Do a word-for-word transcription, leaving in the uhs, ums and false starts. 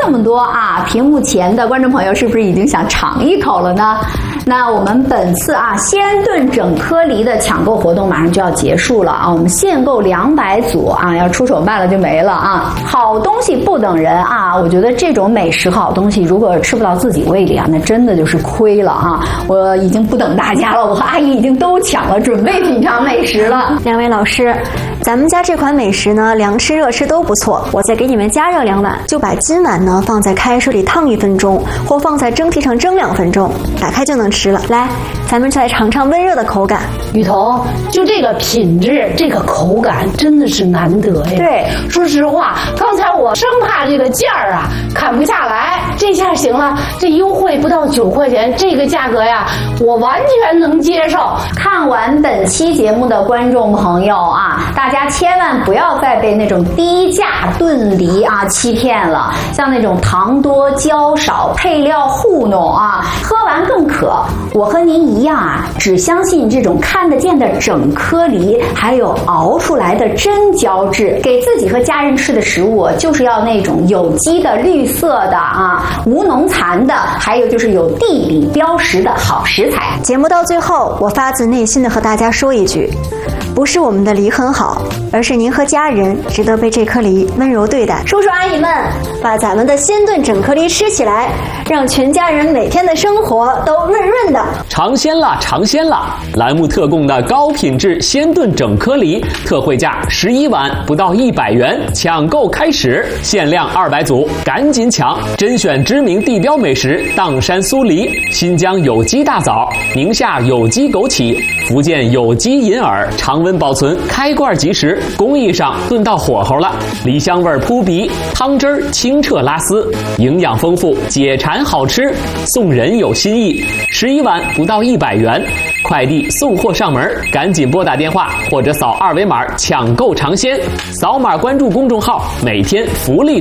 这么多啊，屏幕前的观众朋友是不是已经想尝一口了呢？那我们本次啊鲜炖整颗梨的抢购活动马上就要结束了啊，我们限购两百组啊，要出手慢了就没了啊。好东西不等人啊，我觉得这种美食好东西如果吃不到自己胃里啊，那真的就是亏了啊。我已经不等大家了，我和阿姨已经都抢了，准备品尝美食了。 两位老师，咱们家这款美食呢，凉吃热吃都不错，我再给你们加热两碗，就把今晚呢放在开水里烫一分钟，或放在蒸屉上蒸两分钟，打开就能吃了。来，咱们再尝尝温热的口感。 雨桐，就这个品质，这个口感真的是难得呀。 对， 说实话，刚才我生怕这个价儿啊砍不下来，这下行了，这优惠不到九块钱，这个价格呀，我完全能接受。 看完本期节目的观众朋友啊，大家千万不要再被那种低价炖梨啊欺骗了，像那种糖多胶少、配料糊弄啊，喝完更渴。我和您一样啊，只相信这种看得见的整颗梨，还有熬出来的真胶质。给自己和家人吃的食物，就是要那种有机的、绿色的啊，无农残的，还有就是有地理标识的好食材。 节目到最后，我发自内心的和大家说一句，不是我们的梨很好，而是您和家人值得被这颗梨温柔对待。叔叔阿姨们，把咱们的鲜炖整颗梨吃起来，让全家人每天的生活都润润的。 尝鲜啦，尝鲜啦！栏目特供的高品质鲜炖整颗梨，特惠价十一碗不到一百元，抢购开始，限量二百组，赶紧抢！甄选知名地标美食砀山酥梨、新疆有机大枣、宁夏有机枸杞、福建有机银耳，常温保存，开罐即食，工艺上炖到火候了，梨香味扑鼻，汤汁儿清澈拉丝，营养丰富，解馋好吃，送人有新意。十一碗不到一百元，快递送货上门，赶紧拨打电话或者扫二维码抢购尝鲜，扫码关注公众号，每天福利